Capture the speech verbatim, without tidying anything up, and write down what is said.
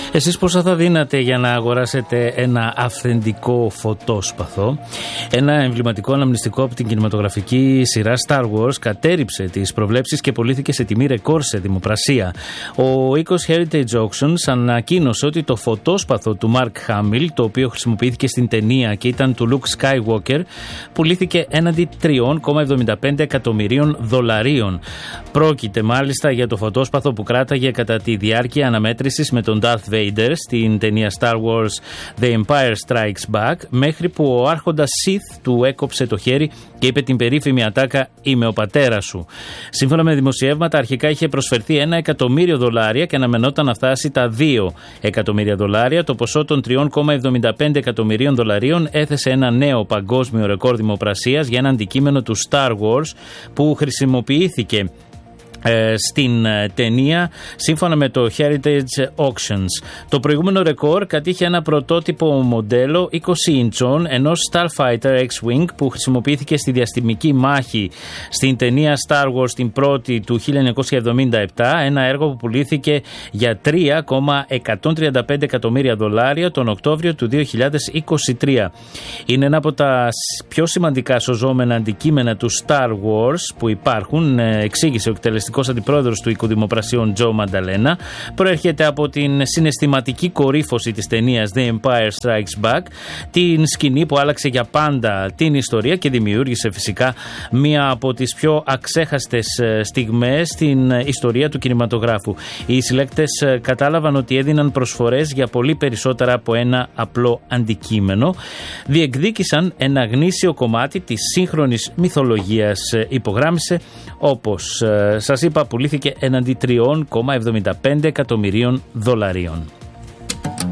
Εσείς πόσα θα δίνατε για να αγοράσετε ένα αυθεντικό φωτόσπαθο? Ένα εμβληματικό αναμνηστικό από την κινηματογραφική σειρά Star Wars κατέρριψε τις προβλέψεις και πωλήθηκε σε τιμή ρεκόρ σε δημοπρασία. Ο οίκος Heritage Auctions ανακοίνωσε ότι το φωτόσπαθο του Mark Hamill, το οποίο χρησιμοποιήθηκε στην ταινία και ήταν του Luke Skywalker, πουλήθηκε έναντι τρία κόμμα εβδομήντα πέντε εκατομμυρίων δολαρίων. Πρόκειται μάλιστα για το φωτόσπαθο που κράταγε κατά τη διάρκεια αναμέτρησης με τον Darth Vader στην ταινία Star Wars The Empire Strikes Back, μέχρι που ο άρχοντας Sith του έκοψε το χέρι και είπε την περίφημη ατάκα «Είμαι ο πατέρας σου». Σύμφωνα με δημοσιεύματα, αρχικά είχε προσφερθεί ένα εκατομμύριο δολάρια και αναμενόταν να φτάσει τα δύο εκατομμύρια δολάρια. Το ποσό των τρία κόμμα εβδομήντα πέντε εκατομμυρίων δολαρίων έθεσε ένα νέο παγκόσμιο ρεκόρ δημοπρασίας για ένα αντικείμενο του Star Wars που χρησιμοποιήθηκε Ε, στην ε, ταινία, σύμφωνα με το Heritage Auctions. Το προηγούμενο ρεκόρ κατήχε ένα πρωτότυπο μοντέλο είκοσι ίντσων ενός Starfighter X-Wing που χρησιμοποιήθηκε στη διαστημική μάχη στην ταινία Star Wars την πρώτη του χίλια εννιακόσια εβδομήντα επτά, ένα έργο που πουλήθηκε για τρία κόμμα εκατόν τριάντα πέντε εκατομμύρια δολάρια τον Οκτώβριο του δύο χιλιάδες είκοσι τρία. Είναι ένα από τα πιο σημαντικά σωζόμενα αντικείμενα του Star Wars που υπάρχουν, ε, εξήγησε ο εκτελεστικός αντιπρόεδρος του οίκου δημοπρασιών Τζο Μανταλένα. Προέρχεται από την συναισθηματική κορύφωση της ταινίας The Empire Strikes Back, την σκηνή που άλλαξε για πάντα την ιστορία και δημιούργησε φυσικά μία από τις πιο αξέχαστες στιγμές στην ιστορία του κινηματογράφου. Οι συλλέκτες κατάλαβαν ότι έδιναν προσφορές για πολύ περισσότερα από ένα απλό αντικείμενο. Διεκδίκησαν ένα γνήσιο κομμάτι της σύγχρονης μυθολογίας, υπογράμμισε, όπως σας είπα, πουλήθηκε έναντι τρία κόμμα εβδομήντα πέντε εκατομμυρίων δολαρίων.